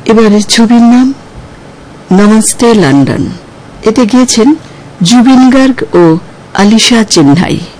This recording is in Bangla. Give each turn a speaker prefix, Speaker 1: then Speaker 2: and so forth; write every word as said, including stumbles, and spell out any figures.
Speaker 1: এবারে ছবির নাম নমস্তে লন্ডন। এতে গিয়েছেন জুবিন গার্গ ও আলিশা চিন্নাই।